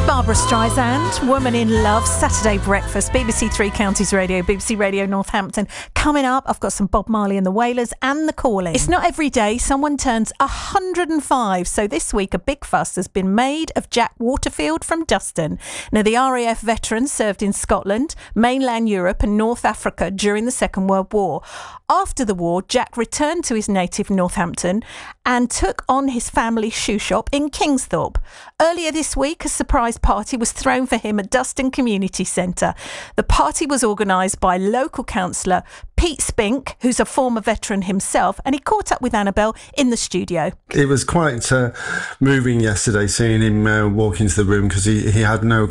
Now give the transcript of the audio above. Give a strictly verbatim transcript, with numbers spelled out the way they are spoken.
Barbara Streisand, Woman in Love, Saturday Breakfast, B B C Three Counties Radio, B B C Radio Northampton. Coming up, I've got some Bob Marley and the Wailers and The Calling. It's not every day someone turns one hundred and five, so this week a big fuss has been made of Jack Waterfield from Dustin. Now, the R A F veteran served in Scotland, mainland Europe and North Africa during the Second World War. After the war, Jack returned to his native Northampton and took on his family's shoe shop in Kingsthorpe. Earlier this week, a surprise party was thrown for him at Dustin Community Centre. The party was organised by local councillor Pete Spink, who's a former veteran himself, and he caught up with Annabelle in the studio. It was quite uh, moving yesterday seeing him uh, walk into the room because he, he had no